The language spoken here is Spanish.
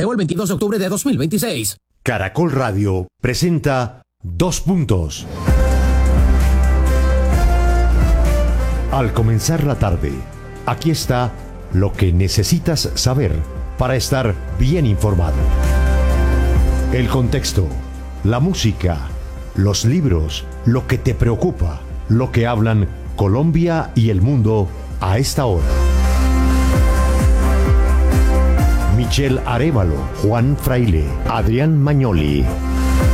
sorteo el 22 de octubre de 2026. Caracol Radio presenta 2 puntos. Al comenzar la tarde, aquí está lo que necesitas saber para estar bien informado. El contexto, la música, los libros, lo que te preocupa, lo que hablan Colombia y el mundo a esta hora. Michelle Arévalo, Juan Fraile, Adrián Magnoli.